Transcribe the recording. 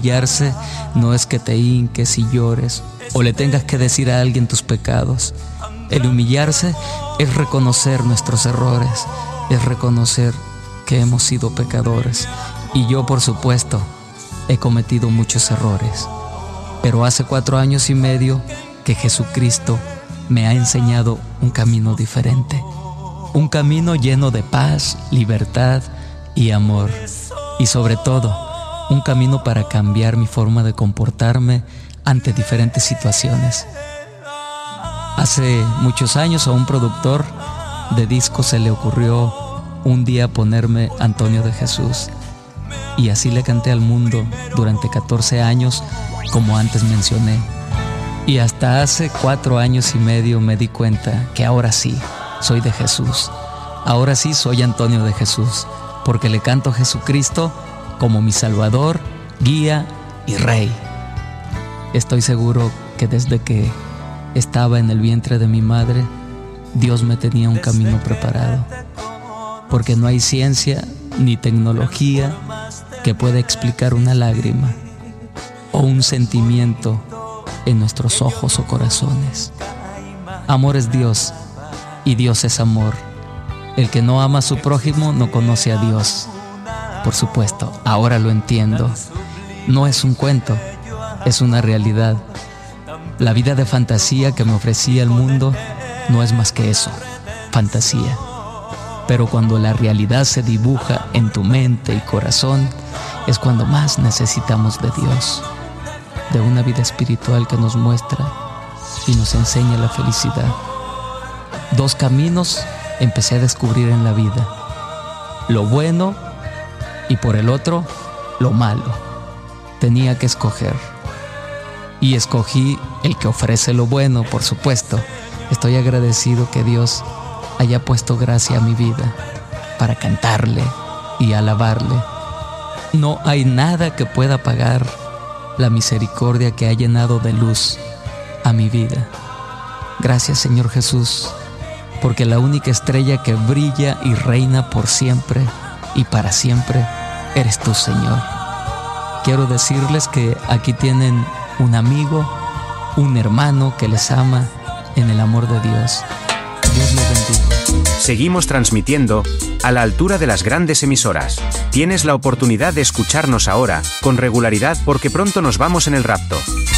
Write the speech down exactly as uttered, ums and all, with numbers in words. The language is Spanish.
humillarse no es que te hinques y llores o le tengas que decir a alguien tus pecados. El humillarse es reconocer nuestros errores, es reconocer que hemos sido pecadores. Y yo, por supuesto, he cometido muchos errores. Pero hace cuatro años y medio que Jesucristo me ha enseñado un camino diferente. Un camino lleno de paz, libertad y amor. Y sobre todo, un camino para cambiar mi forma de comportarme ante diferentes situaciones. Hace muchos años a un productor de discos se le ocurrió un día ponerme Antonio de Jesús. Y así le canté al mundo durante catorce años, como antes mencioné. Y hasta hace cuatro años y medio me di cuenta que ahora sí, soy de Jesús. Ahora sí soy Antonio de Jesús, porque le canto a Jesucristo como mi Salvador, guía y Rey. Estoy seguro que desde que estaba en el vientre de mi madre, Dios me tenía un camino preparado. Porque no hay ciencia ni tecnología que pueda explicar una lágrima o un sentimiento en nuestros ojos o corazones. Amor es Dios y Dios es amor. El que no ama a su prójimo no conoce a Dios. Por supuesto, ahora lo entiendo. No es un cuento, es una realidad. La vida de fantasía que me ofrecía el mundo no es más que eso, fantasía. Pero cuando la realidad se dibuja en tu mente y corazón, es cuando más necesitamos de Dios, de una vida espiritual que nos muestra y nos enseña la felicidad. Dos caminos empecé a descubrir en la vida: lo bueno y por el otro, lo malo. Tenía que escoger. Y escogí el que ofrece lo bueno, por supuesto. Estoy agradecido que Dios haya puesto gracia a mi vida para cantarle y alabarle. No hay nada que pueda pagar la misericordia que ha llenado de luz a mi vida. Gracias, Señor Jesús, porque la única estrella que brilla y reina por siempre y para siempre eres tú, Señor. Quiero decirles que aquí tienen un amigo, un hermano que les ama en el amor de Dios. Dios les bendiga. Seguimos transmitiendo a la altura de las grandes emisoras. Tienes la oportunidad de escucharnos ahora, con regularidad, porque pronto nos vamos en el rapto.